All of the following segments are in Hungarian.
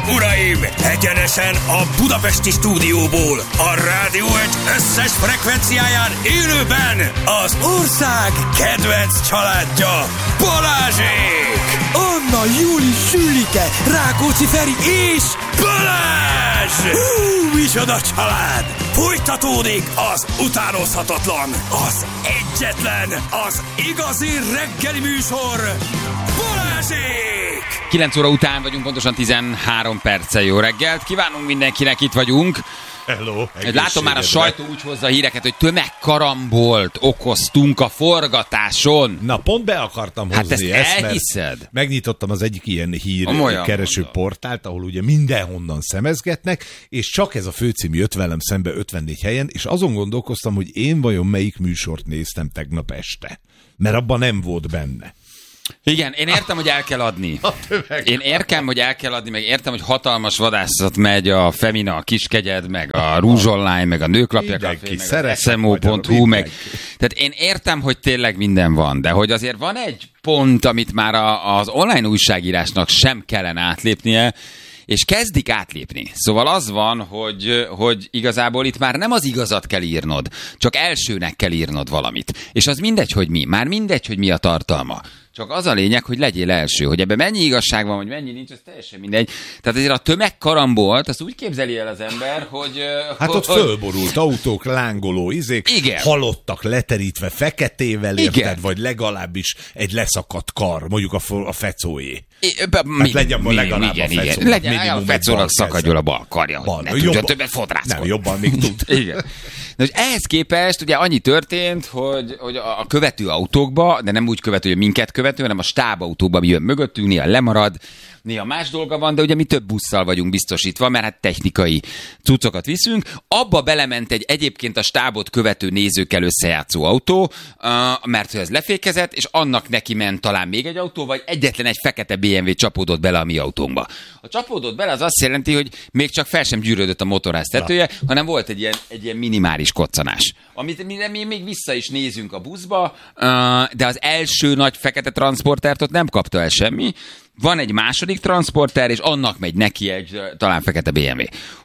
uraim, egyenesen a budapesti stúdióból, a Rádió Egy összes frekvenciáján élőben az ország kedvenc családja, Balázsék! Anna, Júli, Sülike, Rákóczi Feri és Balázs! Micsoda család! Folytatódik az utánozhatatlan, az egyetlen, az igazi reggeli műsor, Balázsék! 9 óra után vagyunk, pontosan 13 perccel. Jó reggelt kívánunk mindenkinek, itt vagyunk. Hello, látom, már a sajtó úgy hozza a híreket, hogy tömegkarambolt okoztunk a forgatáson. Na, pont be akartam hozni ezt mert elhiszed? megnyitottam az egyik ilyen hírkereső portált, ahol ugye mindenhonnan szemezgetnek, és csak ez a főcím jött velem szembe 54 helyen, és azon gondolkoztam, hogy én vajon melyik műsort néztem tegnap este. Mert abban nem volt benne. Igen, én értem, hogy el kell adni. Én értem, hogy el kell adni, meg értem, hogy hatalmas vadászat megy a Femina, a Kiskegyed, meg a Rúzs Online, meg a Nőklapja Café, meg a SMO.hu, meg... Tehát én értem, hogy tényleg minden van, de hogy azért van egy pont, amit már az online újságírásnak sem kellene átlépnie, és kezdik átlépni. Szóval az van, hogy igazából itt már nem az igazat kell írnod, csak elsőnek kell írnod valamit. És az mindegy, hogy mi. Már mindegy, hogy mi a tartalma. Csak az a lényeg, hogy legyél első. Hogy ebben mennyi igazság van, vagy mennyi nincs, az teljesen mindegy. Tehát azért a tömegkarambolt, azt úgy képzeli el az ember, hogy... Hát ott fölborult autók, lángoló izék, igen. Halottak leterítve feketével, érted, vagy legalábbis egy leszakadt kar, mondjuk a fecóé. Hát legyen legalább a fecó. Legyen a fecónak szakadjon a bal karja, hogy ne tudja többet fodrászkodni. Nem, jobban még tud. Igen. De ehhez képest ugye annyi történt, hogy a követő autókba, de nem úgy követő, hogy minket követő, hanem a stábautókba, mi jön mögöttünk, néha lemarad, néha más dolga van, de ugye mi több busszal vagyunk biztosítva, mert hát technikai cuccokat viszünk. Abba belement egy egyébként a stábot követő nézőkkel összejátszó autó, mert hogy ez lefékezett, és annak neki ment talán még egy autó, vagy egyetlen egy fekete BMW csapódott bele a mi autónkba. A csapódott bele az azt jelenti, hogy még csak fel sem gyűrődött a motorház tetője, hanem volt egy ilyen minimális koccanás. Amit mi még vissza is nézünk a buszba, de az első nagy fekete transportert ott nem kapta el semmi. Van egy második transporter, és annak megy neki egy talán fekete BMW.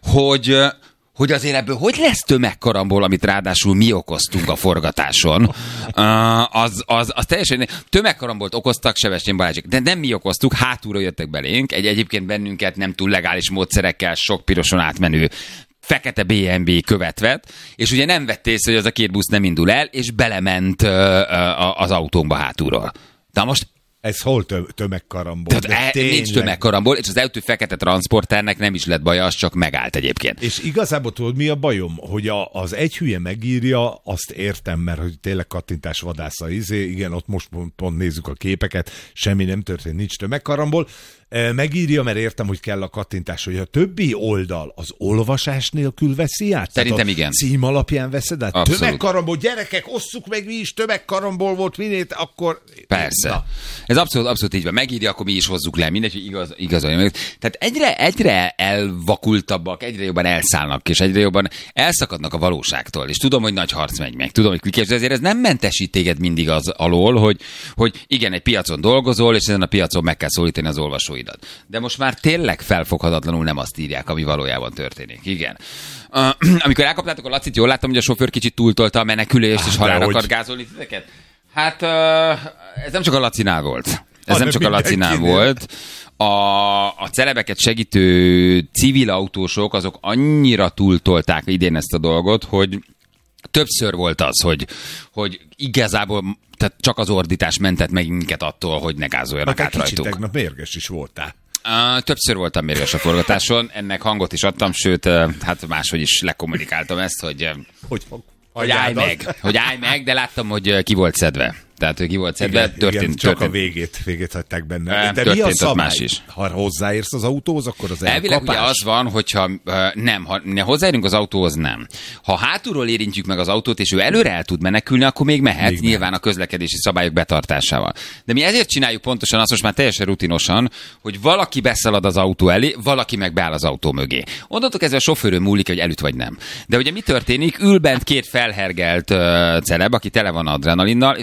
Hogy azért ebből hogy lesz tömegkarambol, amit ráadásul mi okoztunk a forgatáson, az teljesen... Tömegkarambolt okoztak Sebestyén Balázsék, de nem mi okoztuk, hátulról jöttek belénk, egyébként bennünket nem túl legális módszerekkel sok piroson átmenő fekete BMW követvet, és ugye nem vett észre, hogy az a két busz nem indul el, és belement az autónkba hátulról. De most ez hol tömegkarambol? Tehát nincs tömegkarambol, és az eltű fekete transporternek nem is lett baja, az csak megállt egyébként. És igazából tudod, mi a bajom? Hogy az egy hülye megírja, azt értem, mert hogy tényleg kattintás vadásza igen, ott most pont nézzük a képeket, semmi nem történt, nincs tömegkarambol. Megírja, mert értem, hogy kell a kattintás, hogy a többi oldal az olvasás nélkül veszi át? Szerintem igen. Cím alapján veszed át? Abszolút. Tömegkarambol, gyerekek, osszuk meg mi is, tömegkarambol volt, minét, akkor... Persze. Na. Ez abszolút így van. Megírja, akkor mi is hozzuk le. Mindegy, hogy igaz. Tehát egyre elvakultabbak, egyre jobban elszállnak, és egyre jobban elszakadnak a valóságtól. És tudom, hogy nagy harc megy meg. Tudom, hogy klikés, de azért ez nem mentesít téged mindig az alól, hogy igen, egy piacon dolgozol, és ezen a piacon meg kell szólítani az olvasóidat. De most már tényleg felfoghatatlanul nem azt írják, ami valójában történik. Igen. Amikor elkaptátok a Lacit, jól láttam, hogy a sofőr kicsit túltolta a menekülést, és halálra akart gázolni titeket? Hát ez nem csak a Lacinál volt. A celebeket segítő civil autósok, azok annyira túltolták idén ezt a dolgot, hogy többször volt az, hogy igazából tehát csak az ordítás mentett meg minket attól, hogy ne gázoljanak át rajtuk. Kicsit tegnap mérges is voltál. Többször voltam mérges a forgatáson, ennek hangot is adtam, sőt, hát máshogy is lekommunikáltam ezt, hogy állj meg, de láttam, hogy ki volt szedve. Tehát, hogy ki volt szedve, történt. Csak a végét hagyták benne. De mi a szabály? Más is. Ha hozzáérsz az autóhoz, akkor az elkapás? Elvileg ugye az van, hogyha ha hozzáérünk az autóhoz, nem. Ha hátulról érintjük meg az autót, és ő előre el tud menekülni, akkor még mehet, nyilván a közlekedési szabályok betartásával. De mi ezért csináljuk pontosan azt, most már teljesen rutinosan, hogy valaki beszalad az autó elé, valaki meg beáll az autó mögé. Onnantól kezdve a sofőrön múlik, hogy elüt vagy nem. De ugye mi történik? Ül bent két felhergelt celeb, aki tele van adrenalinnal, és van egy sofőr,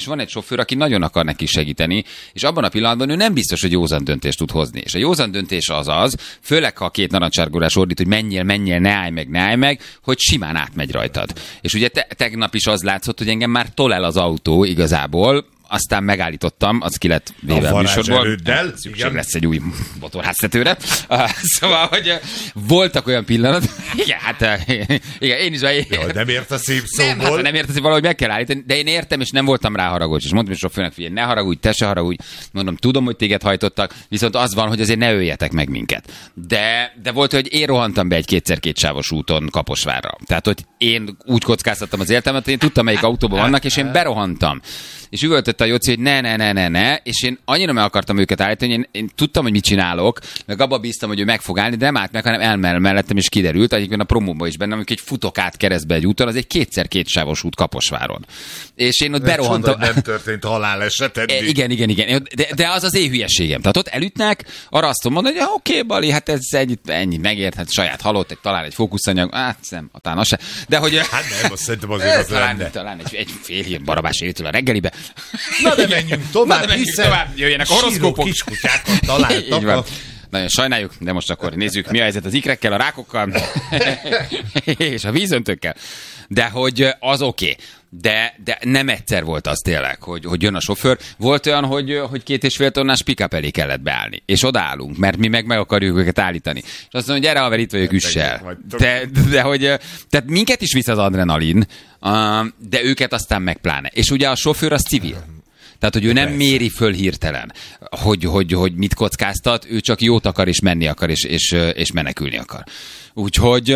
sofőr, aki nagyon akar neki segíteni, és abban a pillanatban ő nem biztos, hogy józan döntést tud hozni. És a józan döntés az, főleg ha a két narancsárgórás ordít, hogy menjél, ne állj meg, hogy simán átmegy rajtad. És ugye tegnap is az látszott, hogy engem már tol el az autó igazából, aztán megállítottam, az ki lett véve a műsorból. Szükség lesz egy új motorháztetőre. Szóval, hogy voltak olyan pillanatok, igen, én is. Jaj, nem ért a szép szóból. Nem ért a szép, valahogy meg kell állítani, de én értem, és nem voltam rá haragos. És mondtam is a főnök, figyelj, ne haragudj, te se haragudj. Mondom, tudom, hogy téged hajtottak, viszont az van, hogy azért ne öljetek meg minket. De volt, hogy én rohantam be egy kétszer-kétsávos úton Kaposvárra. Tehát, hogy én úgy kockáztattam az életemet, hogy én tudtam, melyik autóban vannak, és én berohantam. És üvöltött a Jóci, hogy ne, és én annyira meg akartam őket állítani, hogy én tudtam, hogy mit csinálok, meg abba bíztam, hogy ő meg fog állni, de nem állt meg, hanem elmell mellettem, és kiderült, egyébként a promóban is benne, amikor egy futok át keresztbe egy úton, az egy kétszer-kétsávos út Kaposváron. És én ott berohantam. Nem történt haláleset. Igen. De az az én hülyeségem. Tehát ott elütnek, arra azt mondom, hogy oké, Bali, hát ez ennyi megért, hát saját halott, talán egy fókuszanyag, nem, talán az se. De hogy... Hát nem, azt szerintem azért az lenne. Talán egy fél ilyen barabás étől a reggelibe. Na de menjünk tovább, jöjjenek a horoszkópok. Kiskutyákat találtak. Nagyon sajnáljuk, de most akkor nézzük, mi a helyzet az ikrekkel, a rákokkal, és a vízöntőkkel. De hogy az oké. De nem egyszer volt az tényleg, hogy jön a sofőr. Volt olyan, hogy 2,5 tonnás pick-up elé kellett beállni. És odaállunk, mert mi meg akarjuk őket állítani. És azt mondja, hogy gyere, haver, itt vagyok, üss el. De hogy, tehát minket is visz az adrenalin, de őket aztán meg pláne. És ugye a sofőr az civil. Tehát, hogy ő nem méri föl hirtelen, hogy mit kockáztat, ő csak jót akar, és menni akar, és menekülni akar. Úgyhogy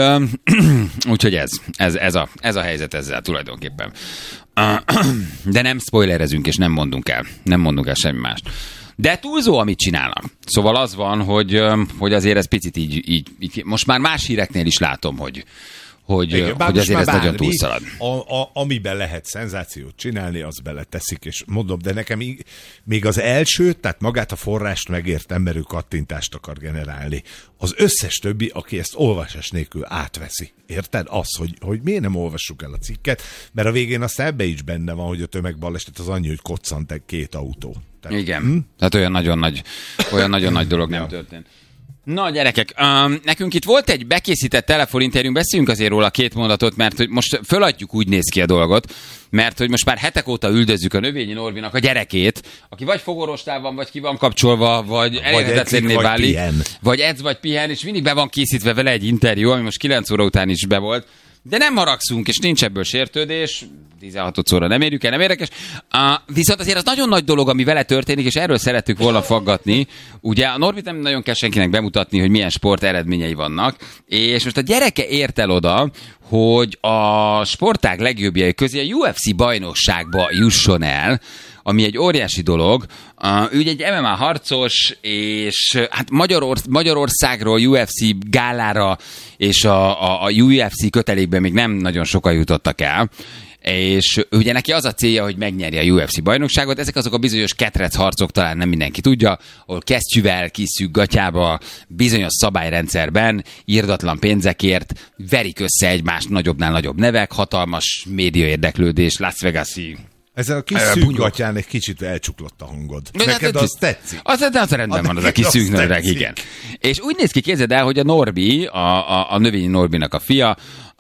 ez a helyzet ezzel tulajdonképpen. De nem spoilerezünk, és nem mondunk el semmi mást. De túlzó, amit csinálnak. Szóval az van, hogy azért ez picit így most már más híreknél is látom, hogy azért ez nagyon túlszalad. Amiben lehet szenzációt csinálni, az beleteszik, és mondom, de nekem még az első, tehát magát a forrást megértem, mert ő kattintást akar generálni. Az összes többi, aki ezt olvasás nélkül átveszi. Érted? Az, hogy miért nem olvassuk el a cikket, mert a végén aztán ebbe is benne van, hogy a tömegbaleset az annyi, hogy koccant egy két autó. Tehát, igen. Tehát olyan nagyon nagy dolog nem történt. Na gyerekek, nekünk itt volt egy bekészített telefoninterjúnk, beszéljünk azért róla 2 mondatot, mert hogy most föladjuk, úgy néz ki a dolgot, mert hogy most már hetek óta üldözzük a Növényi Norbinak a gyerekét, aki vagy fogorvostál van, vagy ki van kapcsolva, vagy elérhetetlenné válik, vagy edz, vagy pihen, és mindig be van készítve vele egy interjú, ami most 9 óra után is be volt. De nem haragszunk, és nincs ebből sértődés, 16-szorra nem érjük el, nem érdekes. Viszont azért az nagyon nagy dolog, ami vele történik, és erről szerettük volna faggatni. Ugye a Norbit nem nagyon kell senkinek bemutatni, hogy milyen sport eredményei vannak, és most a gyereke ért el oda, hogy a sportág legjobbjai közé a UFC bajnokságba jusson el, ami egy óriási dolog. Ő egy MMA harcos, és hát Magyarországról UFC gálára és a UFC kötelékben még nem nagyon sokan jutottak el. És ugye neki az a célja, hogy megnyerje a UFC bajnokságot. Ezek azok a bizonyos ketrec harcok, talán nem mindenki tudja, ahol kesztyűvel, kiszűk gatyába, bizonyos szabályrendszerben, irdatlan pénzekért verik össze egymást nagyobbnál nagyobb nevek, hatalmas média érdeklődés, Las Vegas-i. Ezzel a kis szűkgatyán egy kicsit elcsuklott a hangod. Neked az tetszik? Az rendben van, az a kis szűknöreg, igen. És úgy néz ki, képzeld el, hogy a Norbi, a Növényi Norbinak a fia,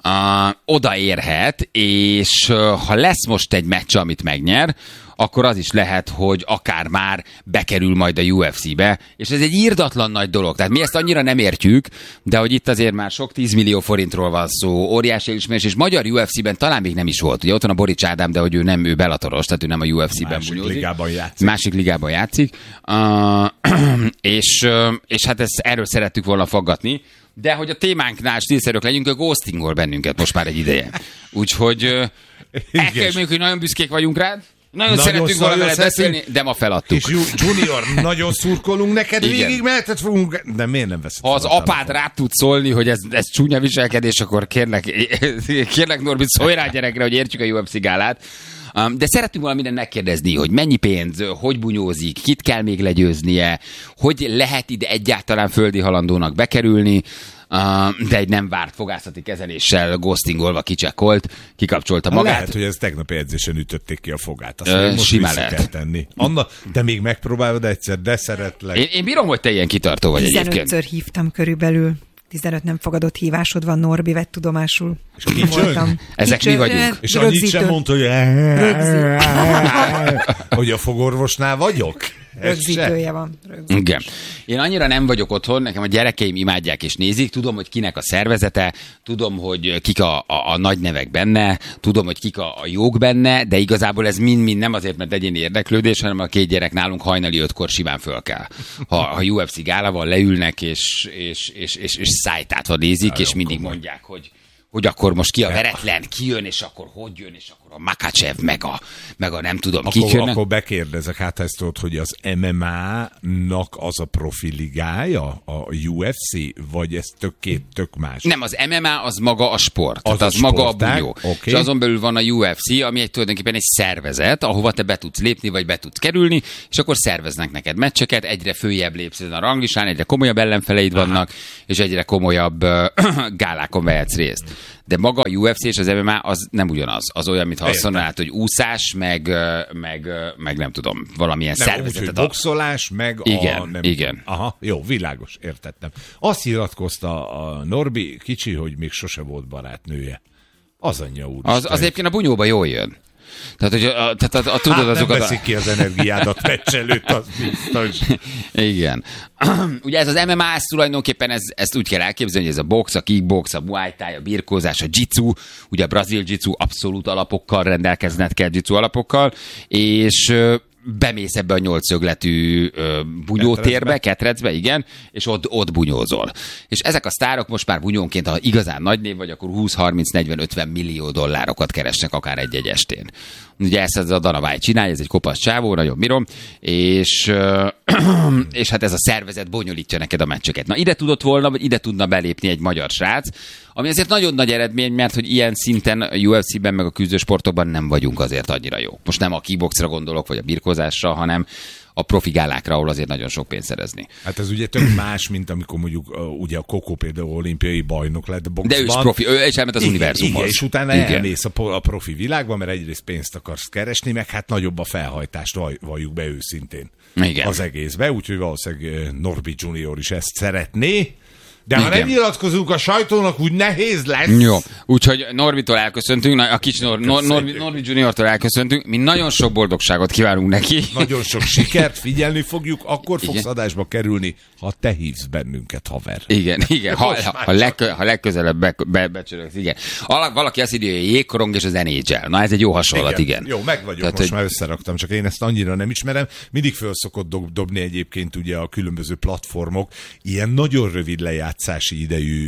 odaérhet, és ha lesz most egy meccs, amit megnyer, akkor az is lehet, hogy akár már bekerül majd a UFC-be, és ez egy irdatlan nagy dolog. Tehát mi ezt annyira nem értjük, de hogy itt azért már sok 10 millió forintról van szó, óriási elismerés, és magyar UFC-ben talán még nem is volt. Ugye ott van a Borics Ádám, de hogy ő nem, ő Bellatoros, tehát ő nem a UFC-ben bunyózik. Másik ligában játszik. És hát erről szerettük volna faggatni, de hogy a témánknál stílszerűek legyünk, a ghostingol bennünket most már egy ideje. Úgyhogy el kell mondjuk, hogy nagyon büszkék vagyunk rád. Nagyon szeretünk volna veled beszélni, de ma feladtuk. És Junior, nagyon szurkolunk neked, igen. Végig meheted fogunk, de miért nem veszed? Ha az apád rá tud szólni, hogy ez csúnya viselkedés, akkor kérlek Norbi, szólj rá gyerekre, hogy értsük a UFC gálát. De szeretünk volna mindent megkérdezni, hogy mennyi pénz, hogy bunyózik, kit kell még legyőznie, hogy lehet ide egyáltalán földi halandónak bekerülni. de egy nem várt fogászati kezeléssel ghostingolva kicsekkolt, kikapcsolta magát. Lehet, hogy ez tegnapi edzésen ütötték ki a fogát. Azt most simán vissza lehet. kell tenni. Anna, te még megpróbálod egyszer, de szeretlek. Én bírom, hogy te ilyen kitartó vagy egyébként. 15-ször hívtam körülbelül. 15 nem fogadott hívásod van, Norbi, vett tudomásul. És kicsöng? Ezek mi vagyunk. És annyit sem mondta, hogy hogy a fogorvosnál vagyok. Rögzítője van. Igen. Én annyira nem vagyok otthon, nekem a gyerekeim imádják és nézik, tudom, hogy kinek a szervezete, tudom, hogy kik a nagy nevek benne, tudom, hogy kik a jók benne, de igazából ez mind nem azért, mert egyéni érdeklődés, hanem a 2 gyerek nálunk hajnali 5-kor simán föl kell. Ha UFC gálával leülnek és szájtátva nézik, és mindig mondják, hogy akkor most ki a veretlen, ki jön, és akkor hogy jön, és akkor a Makhachev, meg a nem tudom, kik jönnek. Akkor bekérdezek, hát ezt tudod, hogy az MMA-nak az a profi ligája, a UFC, vagy ez tök más? Nem, az MMA az maga a sport, az, tehát az maga a bunyó. Okay. És azon belül van a UFC, ami tulajdonképpen egy szervezet, ahova te be tudsz lépni, vagy be tudsz kerülni, és akkor szerveznek neked meccseket, egyre följebb lépsz a ranglistán, egyre komolyabb ellenfeleid vannak, és egyre komolyabb gálákon vehetsz részt. De maga a UFC és az MMA az nem ugyanaz. Az olyan, mintha azt mondanád, hogy úszás, meg nem tudom, valamilyen szervezetet. Úgy, boxolás, meg igen, igen. Aha, jó, világos, értettem. Azt nyilatkozta a Norbi kicsi, hogy még sose volt barátnője. Az anyja úr. Az egyébként a bunyóba jól jön. Tehát, hogy tudod azokat... Nem veszik ki az energiádat meccs előtt, az biztos. Igen. Ugye ez az MMA, ez tulajdonképpen ezt úgy kell elképzelni, hogy ez a box, a kickbox, a muay thai, a birkózás, a jitsu, ugye a brazil jitsu abszolút alapokkal rendelkezned kell, jitsu alapokkal, és bemész ebbe a 8 szögletű bunyótérbe, ketrecbe, igen, és ott bunyózol. És ezek a sztárok most már bunyónként, ha igazán nagy név vagy, akkor 20-30-40-50 millió dollárokat keresnek akár egy estén. Ugye ezt a Dana White csinálja, ez egy kopasz csávó, nagyon bírom, és hát ez a szervezet bonyolítja neked a meccseket. Na ide tudott volna, vagy ide tudna belépni egy magyar srác, ami azért nagyon nagy eredmény, mert hogy ilyen szinten a UFC-ben meg a küzdősportokban nem vagyunk azért annyira jó. Most nem a kickboxra gondolok, vagy a birkózásra, hanem a profi gálákra, ahol azért nagyon sok pénzt szerezni. Hát ez ugye tök más, mint amikor mondjuk ugye a Kokó például olimpiai bajnok lett boxban. De ő is profi, ő is elment az univerzumhoz. Igen, és utána elmész a profi világba, mert egyrészt pénzt akarsz keresni, meg hát nagyobb a felhajtást, valljuk be őszintén. Igen. Az egészbe, úgyhogy valószínűleg Norbi Junior is ezt szeretné. De ha nem nyilatkozunk a sajtónak, úgy nehéz lesz. Jó, úgyhogy Norbitól elköszöntünk, a kicsi Norbi Juniortól elköszöntünk, mi nagyon sok boldogságot kívánunk neki. Nagyon sok sikert, figyelni fogjuk, akkor fogsz adásba kerülni, ha te hívsz bennünket, haver. Igen, ha legközelebb becsörögsz, igen. Valaki azt írja, hogy jégkorong és az NHL. Na ez egy jó hasonlat, igen. Jó, meg vagyok, tehát, most már összeraktam, csak én ezt annyira nem ismerem. Mindig föl szokott dobni egyébként ugye a különböző platformok ilyen nagyon rövid lejátszási idejű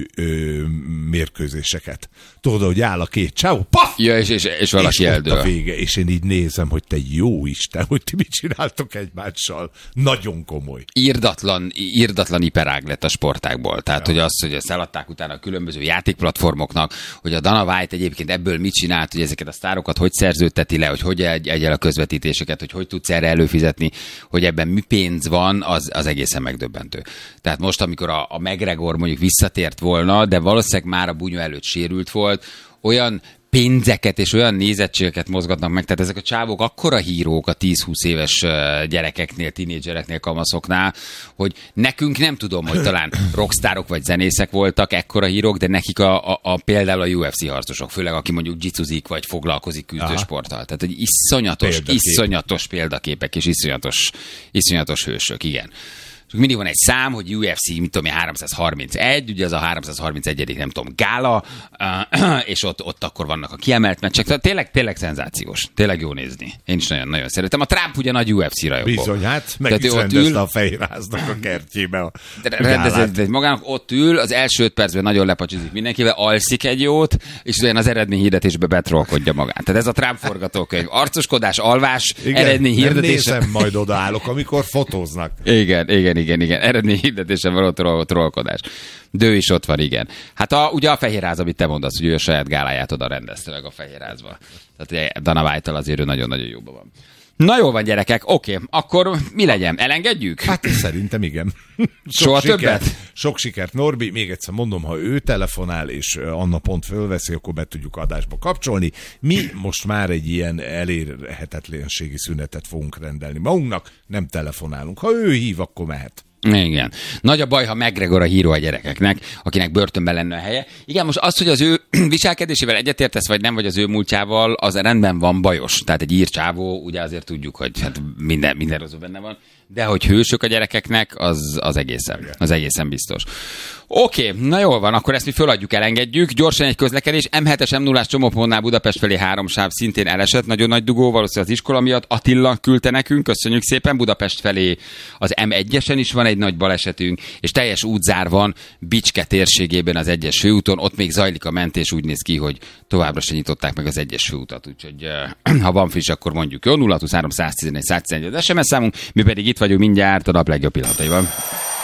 mérkőzéseket. Tudod, hogy áll a 2 csávó, paf! Ja, és valaki és eldől. A vége, és én így nézem, hogy te jó Isten, hogy ti mit csináltok egymással. Nagyon komoly. Irdatlan iperág lett a sportákból. Tehát, hogy azt, hogy ezt eladták utána a különböző játékplatformoknak, hogy a Dana White egyébként ebből mit csinált, hogy ezeket a sztárokat hogy szerződteti le, hogy egyel a közvetítéseket, hogy tudsz erre előfizetni, hogy ebben mi pénz van, az egészen megdöbbentő. Tehát most, amikor a McGregor mondjuk visszatért volna, de valószínűleg már a bunyó előtt sérült volt, olyan pénzeket és olyan nézettségeket mozgatnak meg, tehát ezek a csávók akkora hírók a 10-20 éves gyerekeknél, tínédzsereknél, kamaszoknál, hogy nekünk nem tudom, hogy talán rockstárok vagy zenészek voltak ekkora hírók, de nekik például a UFC harcosok, főleg aki mondjuk jitsuzik vagy foglalkozik küzdősporttal. Tehát egy iszonyatos példaképek és iszonyatos hősök, igen. Mindig van egy szám, hogy UFC, mit tudom én, 331, ugye az a 331. nem tudom, gála, és ott akkor vannak a kiemelt meccsek. Tényleg szenzációs. Tényleg jó nézni. Én is nagyon-nagyon szeretem. A Trump ugye nagy UFC rajongó. Bizony, hát meg is rendezte a Fehérháznak a kertjébe. Rendezett magának, ott ül, az első 5 percben nagyon lepacsizik mindenkivel, alszik egy jót, és utána az eredményhirdetésbe betrollkodja magát. Tehát ez a Trump forgatókönyv. Arcoskodás, alvás, eredményhirdetés. Nem nézem, majd odaállok, amikor fotóznak. Igen. Eredményhirdetésen való trollkodás. De ő is ott van, igen. Hát ugye a Fehérház, amit te mondasz, hogy ő a saját gáláját oda rendezte meg a Fehérházba. Tehát Dana White-tal azért ő nagyon-nagyon jóban van. Na jól van, gyerekek, oké, akkor mi legyen? Elengedjük? Hát szerintem igen. Soha többet? Sok sikert, Norbi. Még egyszer mondom, ha ő telefonál, és Anna pont fölveszi, akkor be tudjuk adásba kapcsolni. Mi most már egy ilyen elérhetetlenségi szünetet fogunk rendelni magunknak, nem telefonálunk. Ha ő hív, akkor mehet. Igen. Nagy a baj, ha McGregor a híró a gyerekeknek, akinek börtönben lenne a helye. Igen, most az, hogy az ő viselkedésével egyetértesz, vagy nem, vagy az ő múltjával, az rendben van, bajos. Tehát egy írcsávó, ugye azért tudjuk, hogy hát minden rosszul benne van. De hogy hősök a gyerekeknek, az egészen biztos. Oké, na jól van, akkor ezt mi föladjuk, elengedjük. Gyorsan egy közlekedés. M7-es M0-ás csomópontnál Budapest felé 3 sáv szintén elesett, nagyon nagy dugó, valószínűleg az iskola miatt. Attila küldte nekünk, köszönjük szépen. Budapest felé az M1-esen is van egy nagy balesetünk, és teljes útzár van Bicske térségében az 1-es főúton. Ott még zajlik a mentés, úgy néz ki, hogy továbbra se nyitották meg az 1-es főutat. Úgyhogy ha van friss, akkor mondjuk jó. 023 111 111 az SMS számunk, mi pedig itt vagyunk mindjárt a nap legjobb pillanataiban.